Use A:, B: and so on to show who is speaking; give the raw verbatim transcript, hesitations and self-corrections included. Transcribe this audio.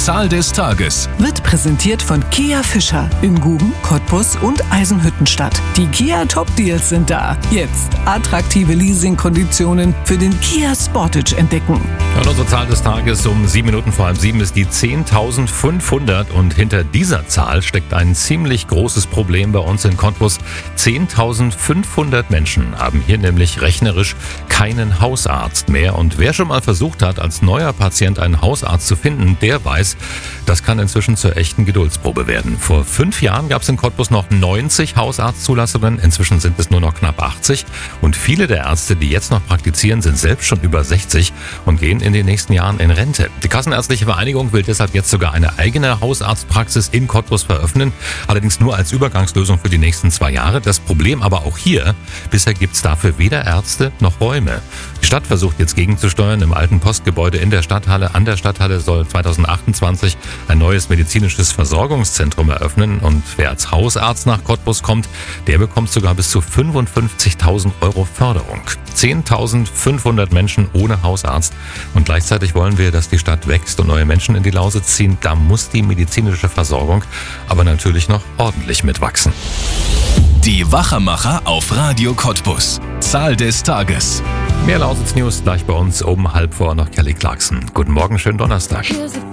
A: Zahl des Tages
B: wird präsentiert von Kia Fischer in Guben, Cottbus und Eisenhüttenstadt. Die Kia Top Deals sind da. Jetzt attraktive Leasingkonditionen für den Kia Sportage entdecken.
C: Und unsere Zahl des Tages um sieben Minuten vor halb sieben ist die zehntausendfünfhundert und hinter dieser Zahl steckt ein ziemlich großes Problem bei uns in Cottbus. zehntausendfünfhundert Menschen haben hier nämlich rechnerisch keinen Hausarzt mehr und wer schon mal versucht hat, als neuer Patient einen Hausarzt zu finden, der weiß, das kann inzwischen zur echten Geduldsprobe werden. Vor fünf Jahren gab es in Cottbus noch neunzig Hausarztzulassungen, inzwischen sind es nur noch knapp achtzig und viele der Ärzte, die jetzt noch praktizieren, sind selbst schon über sechzig und gehen in den nächsten Jahren in Rente. Die Kassenärztliche Vereinigung will deshalb jetzt sogar eine eigene Hausarztpraxis in Cottbus veröffnen, allerdings nur als Übergangslösung für die nächsten zwei Jahre. Das Problem aber auch hier, bisher gibt es dafür weder Ärzte noch Räume. Die Stadt versucht jetzt gegenzusteuern. Im alten Postgebäude in der Stadthalle, an der Stadthalle soll zweitausendachtundzwanzig ein neues medizinisches Versorgungszentrum eröffnen und wer als Hausarzt nach Cottbus kommt, der bekommt sogar bis zu fünfundfünfzigtausend Euro Förderung. zehntausendfünfhundert Menschen ohne Hausarzt und gleichzeitig wollen wir, dass die Stadt wächst und neue Menschen in die Lausitz ziehen. Da muss die medizinische Versorgung aber natürlich noch ordentlich mitwachsen.
A: Die Wachermacher auf Radio Cottbus. Zahl des Tages.
C: Mehr Lausitz News gleich bei uns um halb vor noch Kelly Clarkson. Guten Morgen, schönen Donnerstag.